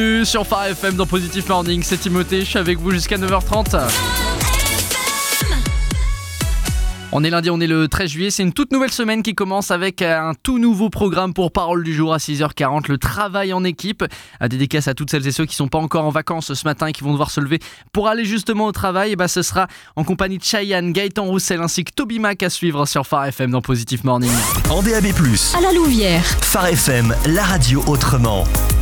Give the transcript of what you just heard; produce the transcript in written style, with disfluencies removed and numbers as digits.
Sur Phare FM dans Positive Morning, c'est Timothée, je suis avec vous jusqu'à 9h30. On est lundi, on est le 13 juillet, c'est une toute nouvelle semaine qui commence avec un tout nouveau programme pour Parole du jour à 6h40, le travail en équipe. Dédicace à toutes celles et ceux qui ne sont pas encore en vacances ce matin et qui vont devoir se lever pour aller justement au travail. Et ce sera en compagnie de Chayanne, Gaëtan Roussel ainsi que Toby Mac à suivre sur Phare FM dans Positive Morning. En DAB+, à la Louvière. Phare FM, la radio autrement.